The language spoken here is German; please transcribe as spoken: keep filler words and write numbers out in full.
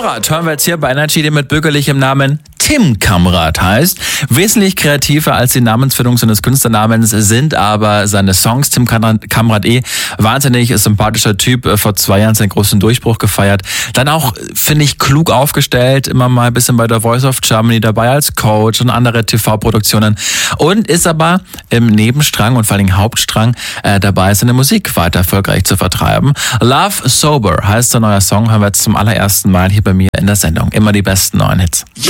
Kamrat hören wir jetzt hier bei Energy, der mit bürgerlichem Namen Tim Kamrat heißt. Wesentlich kreativer als die Namensfindung seines Künstlernamens sind aber seine Songs. Tim Kamrat eh, wahnsinnig sympathischer Typ, vor zwei Jahren seinen großen Durchbruch gefeiert. Dann auch, finde ich, klug aufgestellt, immer mal ein bisschen bei der Voice of Germany dabei als Coach und andere T V-Produktionen. Und ist aber im Nebenstrang und vor allem Hauptstrang äh, dabei, seine Musik weiter erfolgreich zu vertreiben. Love Sober heißt der neue Song, hören wir jetzt zum allerersten Mal hier bei mir in der Sendung. Immer die besten neuen Hits.